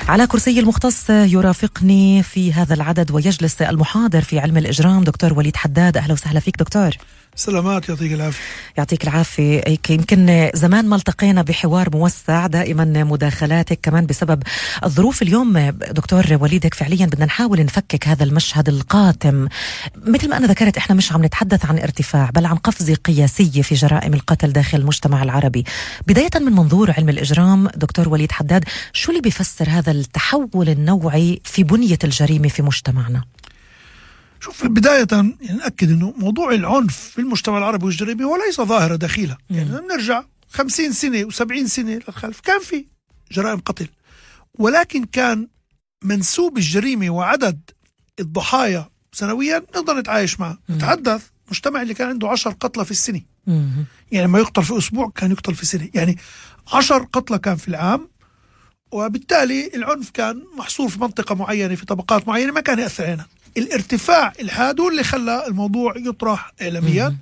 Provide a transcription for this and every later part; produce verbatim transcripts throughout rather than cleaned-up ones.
على كرسي المختص يرافقني في هذا العدد ويجلس المحاضر في علم الإجرام دكتور وليد حداد. أهلا وسهلا فيك دكتور. سلامات، يعطيك العافية. يعطيك العافية. يمكن زمان ما التقينا بحوار موسع، دائما مداخلاتك كمان بسبب الظروف. اليوم دكتور وليدك فعليا بدنا نحاول نفكك هذا المشهد القاتم. مثل ما أنا ذكرت، إحنا مش عم نتحدث عن ارتفاع بل عن قفزة قياسية في جرائم القتل داخل المجتمع العربي. بداية من منظور علم الإجرام دكتور وليد حداد، شو اللي بيفسر هذا التحول النوعي في بنية الجريمة في مجتمعنا؟ شوف، بداية يعني نأكد أنه موضوع العنف في المجتمع العربي والجريمة هو ليس ظاهرة دخيلة. يعني نرجع خمسين سنة وسبعين سنة للخلف كان في جرائم قتل، ولكن كان منسوب الجريمة وعدد الضحايا سنويا نقدر نتعايش معه. نتحدث مجتمع اللي كان عنده عشر قتلى في السنة، يعني ما يقتل في أسبوع كان يقتل في سنة، يعني عشر قتلى كان في العام، وبالتالي العنف كان محصور في منطقة معينة في طبقات معينة ما كان يأثر علينا. الارتفاع الحاد هو اللي خلى الموضوع يطرح إعلاميا،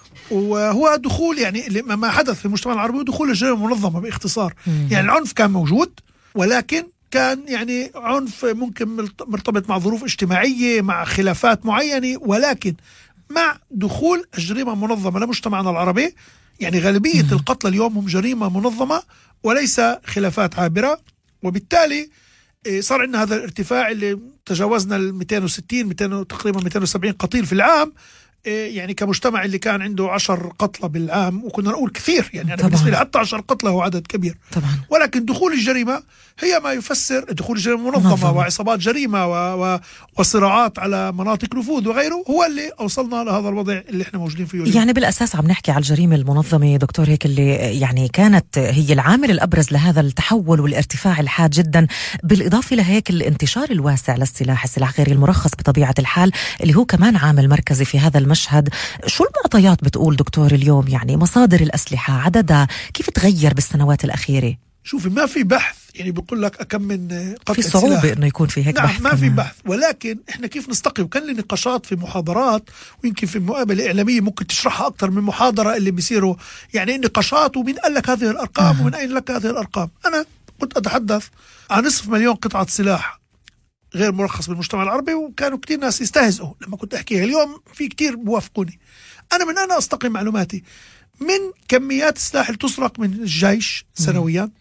وهو دخول يعني ما حدث في المجتمع العربي دخول الجريمة المنظمة باختصار. يعني العنف كان موجود، ولكن كان يعني عنف ممكن مرتبط مع ظروف اجتماعية، مع خلافات معينة، ولكن مع دخول الجريمة المنظمة لمجتمعنا العربي يعني غالبية القتلى اليوم هم جريمة منظمة وليس خلافات عابرة، وبالتالي صار عندنا هذا الارتفاع اللي تجاوزنا ال مئتين وستين مئتين تقريبا مئتين وسبعين قتيل في العام. يعني كمجتمع اللي كان عنده عشر قتلى بالعام، وكنا نقول كثير يعني أنا بالنسبة لي حتى عشر قتلى هو عدد كبير طبعا. ولكن دخول الجريمة هي ما يفسر دخول الجريمة المنظمة وعصابات جريمة و... و... وصراعات على مناطق نفوذ وغيره هو اللي أوصلنا لهذا الوضع اللي احنا موجودين فيه اليوم. يعني بالأساس عم نحكي على الجريمة المنظمة دكتور، هيك اللي يعني كانت هي العامل الأبرز لهذا التحول والارتفاع الحاد جدا، بالإضافة لهيك الانتشار الواسع للسلاح، السلاح غير المرخص بطبيعة الحال اللي هو كمان عامل مركزي في هذا المشهد. شو المعطيات بتقول دكتور اليوم؟ يعني مصادر الأسلحة، عددها كيف تغير بالسنوات الأخيرة؟ شوفي، ما في بحث يعني بيقول لك أكم من قتل في صعوبة إنه يكون في هيك نعم بحث. ما في بحث، ولكن إحنا كيف نستقي. وكان لي نقاشات في محاضرات، ويمكن في المقابلة الإعلامية ممكن تشرحها أكثر من محاضرة اللي بيصيروا يعني نقاشات، ومين قال لك هذه الأرقام آه. ومن أين لك هذه الأرقام. أنا كنت أتحدث عن نصف مليون قطعة سلاح غير مرخص بالمجتمع العربي، وكانوا كتير ناس يستهزئوا لما كنت أحكيها. اليوم في كتير بوافقوني. أنا من أنا أستقي معلوماتي من كميات السلاح اللي تسرق من الجيش سنويا،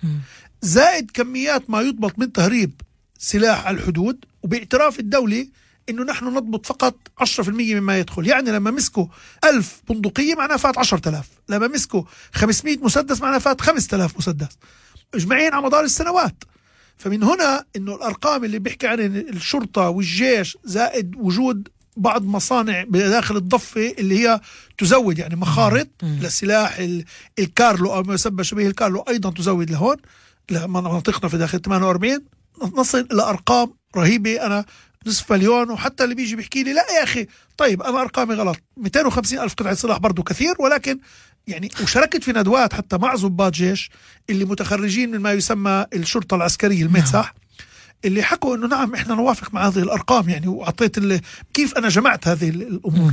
زائد كميات ما يضبط من تهريب سلاح على الحدود، وباعتراف الدولي إنه نحن نضبط فقط عشرة بالمئة مما يدخل. يعني لما مسكوا ألف بندقية معناه فات عشرة آلاف، لما مسكوا خمسمئة مسدس معناه فات خمسة آلاف مسدس مجمعين على مدار السنوات. فمن هنا إنه الأرقام اللي بيحكي عنها الشرطة والجيش، زائد وجود بعض مصانع بداخل الضفة اللي هي تزود يعني مخارط لسلاح الكارلو أو ما يسمى شبيه الكارلو، أيضا تزود لهون لمناطقنا في داخل ثمانية وأربعين، نصل إلى أرقام رهيبة. أنا نصف مليون، وحتى اللي بيجي بيحكي لي لا يا أخي طيب أنا أرقامي غلط، مئتين وخمسين ألف قطعة سلاح برضو كثير، ولكن يعني وشاركت في ندوات حتى مع ضباط جيش اللي متخرجين من ما يسمى الشرطة العسكرية المتسح، اللي حكوا إنه نعم إحنا نوافق مع هذه الأرقام يعني، وعطيت كيف أنا جمعت هذه الأمور.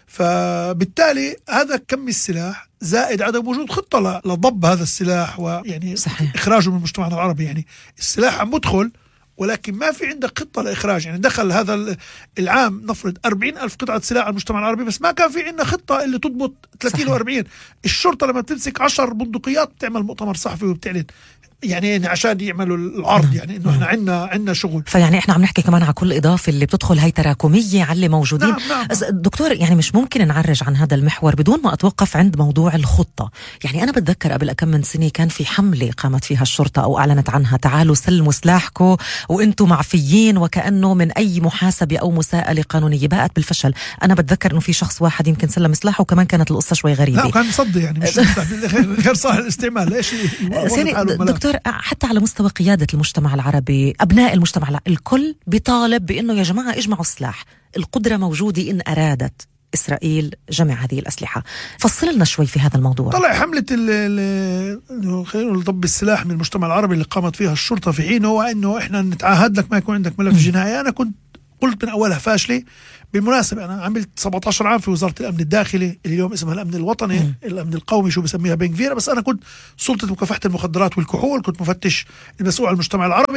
فبالتالي هذا كم السلاح زائد عدم وجود خطة لضب هذا السلاح ويعني صحيح. إخراجه من المجتمع العربي. يعني السلاح عم بدخل ولكن ما في عندك خطة لإخراج. يعني دخل هذا العام نفرض أربعين ألف قطعة سلاح على المجتمع العربي، بس ما كان في عندنا خطة اللي تضبط ثلاثين وأربعين. الشرطة لما بتمسك عشر بندقيات بتعمل مؤتمر صحفي وبتعلن يعني عشان يعملوا العرض يعني انه احنا عندنا عندنا شغل. فيعني احنا عم نحكي كمان على كل اضافه اللي بتدخل هي تراكميه على اللي موجودين. نعم نعم. دكتور يعني مش ممكن نعرج عن هذا المحور بدون ما اتوقف عند موضوع الخطه. يعني انا بتذكر قبل كم من سنه كان في حمله قامت فيها الشرطه او اعلنت عنها، تعالوا سلموا سلاحكم وانتم معفيين، وكانه من اي محاسبه او مساءله قانونيه، باءت بالفشل. انا بتذكر انه في شخص واحد يمكن سلم سلاحه وكمان كانت القصه شوي غريبه. لا كان مصدي يعني مش غير صالح الاستعمال. ايش دكتور حتى على مستوى قيادة المجتمع العربي، أبناء المجتمع العربي، الكل بيطالب بأنه يا جماعة اجمعوا السلاح، القدرة موجودة إن أرادت إسرائيل جمع هذه الأسلحة. فصل لنا شوي في هذا الموضوع. طلع حملة ضب السلاح من المجتمع العربي اللي قامت فيها الشرطة في حينه، وأنه إحنا نتعهد لك ما يكون عندك ملف جنائي. أنا كنت قلت من أولها فاشلة. بالمناسبة أنا عملت سبعة عشر عام في وزارة الأمن الداخلي اللي اليوم اسمها الأمن الوطني، م. الأمن القومي شو بسميها بنغفير، بس أنا كنت سلطة مكافحة المخدرات والكحول، كنت مفتش المسؤول عن المجتمع العربي،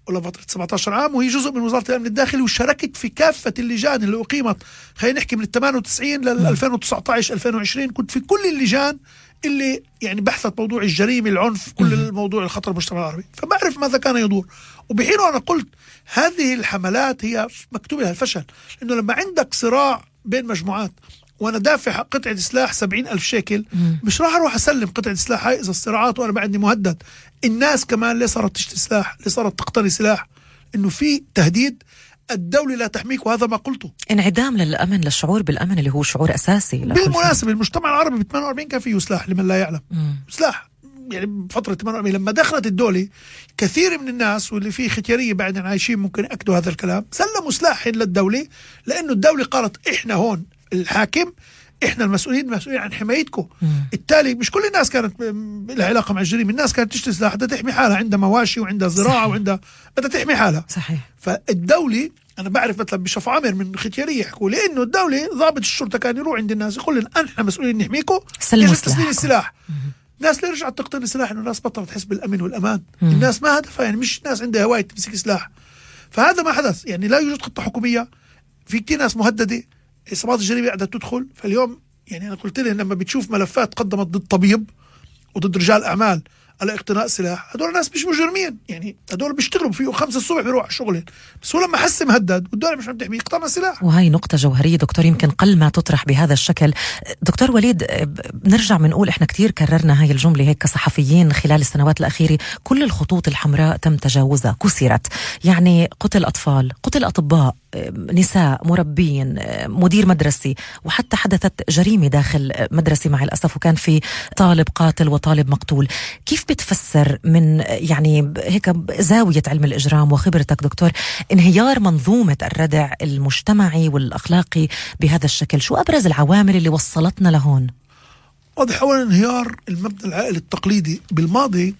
ولا فترة سبعة عشر عام، وهي جزء من وزارة الأمن الداخلي، وشاركت في كافة اللجان اللي أقيمت، خلينا نحكي من الثمانية وتسعين لل ألفين وتسعة عشر ألفين وعشرين، كنت في كل اللجان اللي يعني بحثت موضوع الجريمة، العنف، كل الموضوع الخطر المجتمع العربي، فبعرف ماذا كان يدور. وبحين أنا قلت هذه الحملات هي مكتوب لها الفشل، لأنه لما عندك صراع بين مجموعات وأنا دافع قطعة سلاح سبعين ألف شيكل، مش راح أروح أسلم قطعة سلاح هاي إذا الصراعات وأنا بعدني مهدد. الناس كمان ليه صارت تشتري سلاح، ليه صارت تقتني سلاح؟ إنه في تهديد، الدولة لا تحميك، وهذا ما قلته. انعدام للأمن، للشعور بالأمن اللي هو شعور أساسي. بالمناسبة المجتمع العربي ب ثمانية وأربعين كان فيه سلاح لمن لا يعلم. مم. سلاح يعني بفترة ثمانية وأربعين لما دخلت الدولة كثير من الناس واللي فيه ختيارية بعد عايشين ممكن أكدوا هذا الكلام، سلموا سلاح للدولة، لأنه الدولة قالت إحنا هون الحاكم، إحنا المسؤولين مسؤولين عن حمايتكم. التالي مش كل الناس كانت لها علاقة مع الجريمة، الناس كانت تشتري سلاح بدها تحمي حالها، عندها مواشي وعندها زراعة وعندها بدها تحمي حالها. صحيح. فالدولة أنا بعرف مثلا بشرف عامر من ختيارية يحكوا لأنه الدولة ضابط الشرطة كان يروح عند الناس يقول لنا إحنا مسؤولين نحميكم، سلموا تسليم السلاح. الناس اللي رجعت تقتني السلاح إنه الناس بطلت تحس بالأمن والأمان. مم. الناس ما هدفها يعني مش ناس عندها هواية تمسك سلاح، فهذا ما حدث. يعني لا يوجد خطة حكومية، في كتير ناس مهددة، عصابات الجريمة قاعدة تدخل. فاليوم يعني أنا قلت لهم لما بتشوف ملفات قدمت ضد طبيب وضد رجال أعمال على اقتناء سلاح، هدول الناس مش مجرمين، يعني هدول بيشتغلوا فيه خمسة الصبح بيروح على شغله، بس هو لما حس مهدد والدولة مش عم تحميه اقتنى سلاح. وهي نقطة جوهرية دكتور، يمكن قل ما تطرح بهذا الشكل. دكتور وليد، بنرجع بنقول احنا كتير كررنا هاي الجملة هيك كصحفيين خلال السنوات الأخيرة، كل الخطوط الحمراء تم تجاوزها، كسرت. يعني قتل أطفال، قتل أطباء، نساء، مربين، مدير مدرسي، وحتى حدثت جريمة داخل مدرسة مع الأسف، وكان في طالب قاتل وطالب مقتول. كيف بتفسر من يعني هيك زاوية علم الإجرام وخبرتك دكتور انهيار منظومة الردع المجتمعي والأخلاقي بهذا الشكل؟ شو أبرز العوامل اللي وصلتنا لهون؟ واضح أولا انهيار المبنى العائلي التقليدي. بالماضي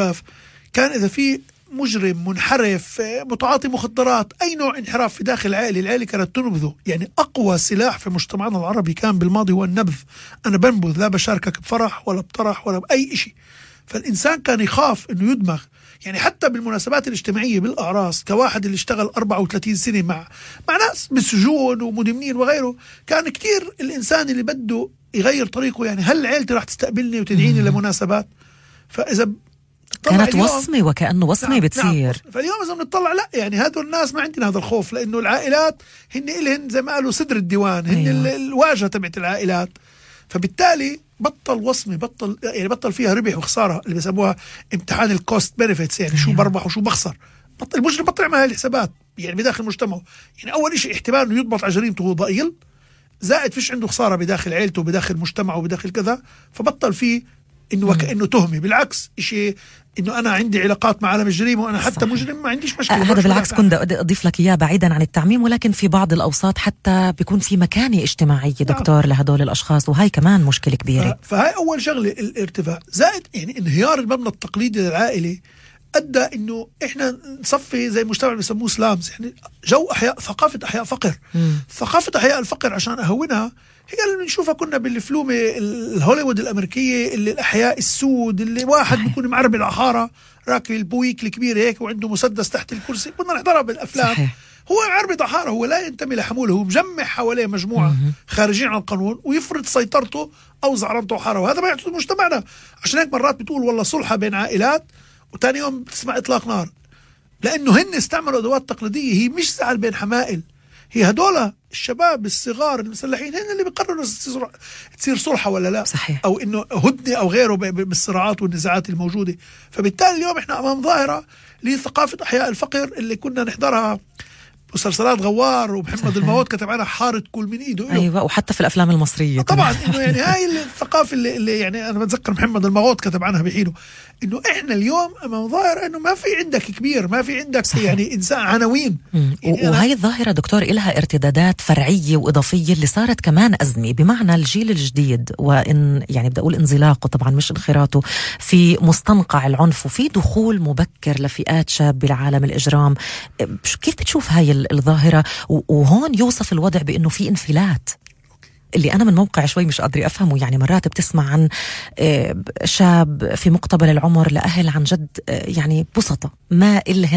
فكان إذا في مجرم منحرف متعاطي مخدرات أي نوع انحراف في داخل العائلة، العائلة كانت تنبذه. يعني أقوى سلاح في مجتمعنا العربي كان بالماضي هو النبذ. أنا بنبذ، لا بشاركك بفرح ولا بطرح ولا بأي إشي. فالإنسان كان يخاف أنه يدمغ. يعني حتى بالمناسبات الاجتماعية بالأعراس، كواحد اللي اشتغل أربعة وثلاثين سنة مع مع ناس بالسجون ومدمنين وغيره، كان كتير الإنسان اللي بده يغير طريقه. يعني هل عيلتي راح تستقبلني وتدعيني لمناسبات؟ فإذا كانت وصمة وكأنه وصمة نعم بتصير. نعم. فاليوم إذا بنطلع لا، يعني هذول الناس ما عندنا هذا الخوف، لأنه العائلات هن إلهن زي ما قالوا صدر الديوان، هن أيوة. الواجهة تبعت العائلات. فبالتالي بطل وصمة، بطل يعني بطل فيها ربح وخسارة اللي بيسموها امتحان الكوست بنفيتس، يعني أيوة. شو بربح وشو بخسر. بطل المجرم بطل يعمل هاي الحسابات يعني بداخل مجتمعه. يعني أول إشي احتمال إنه يضبط على جريمته هو ضئيل، زائد فيش عنده خسارة بداخل عيلته وبداخل مجتمعه وبداخل كذا، فبطل فيه إنه وكأنه تهمي. بالعكس إشي إنه أنا عندي علاقات مع عالم الجريمة وأنا حتى صحيح. مجرم ما عنديش مشكلة. هذا بالعكس كنت أضيف لك إياه بعيدا عن التعميم، ولكن في بعض الأوساط حتى بيكون في مكانة اجتماعية دكتور نعم. لهدول الأشخاص، وهي كمان مشكلة كبيرة. فهاي أول شغلة الارتفاع، زائد يعني انهيار المبنى التقليدي للعائلة أدى إنه إحنا نصفي زي المجتمع بيسموه سلامز، يعني جو أحياء، ثقافة أحياء فقر. مم. ثقافة أحياء الفقر عشان أهونها هي اللي بنشوفها كنا بالفلومة الهوليوود الأمريكية، اللي الأحياء السود اللي واحد بيكون معرب العحارة راكب البويك الكبيرة هيك وعنده مسدس تحت الكرسي، كنا نحضرها بالأفلام. صحيح. هو معرب عحارة، هو لا ينتمي لحموله، هو مجمع حواليه مجموعة مم. خارجين عن القانون ويفرض سيطرته أو زعرنته حارة، وهذا ما يحدث مجتمعنا. عشان هيك مرات بتقول والله صلحة بين عائلات وتاني يوم بتسمع إطلاق نار، لأنه هن استعملوا أدوات تقليدية. هي مش زعل بين حمائل، هي هدول الشباب الصغار المسلحين هن اللي بيقرروا تصير صلحة ولا لا. صحيح. أو إنه هدنة أو غيره بالصراعات والنزاعات الموجودة. فبالتالي اليوم إحنا أمام ظاهرة لثقافة أحياء الفقر اللي كنا نحضرها مسلسلات غوار ومحمد صحيح. الموت كتب عنها حارة كل من إيده. أيوة، وحتى في الأفلام المصرية طبعا إنه يعني هاي الثقافة اللي, اللي يعني أنا بتذكر محمد الموت كتب عنها بحينه، إنه إحنا اليوم أمام ظاهرة إنه ما في عندك كبير، ما في عندك صحيح. يعني إنسان عناوين. يعني وهي الظاهرة دكتور إلها ارتدادات فرعية وإضافية اللي صارت كمان أزمة، بمعنى الجيل الجديد وإن يعني بدي أقول انزلاقه طبعا مش انخراطه في مستنقع العنف، وفي دخول مبكر لفئات شاب بالعالم الإجرام. كيف بتشوف هاي الظاهرة؟ وهون يوصف الوضع بأنه في انفلات اللي أنا من موقع شوي مش قادري أفهمه. يعني مرات بتسمع عن شاب في مقتبل العمر لأهل عن جد يعني بسطة ما إلهن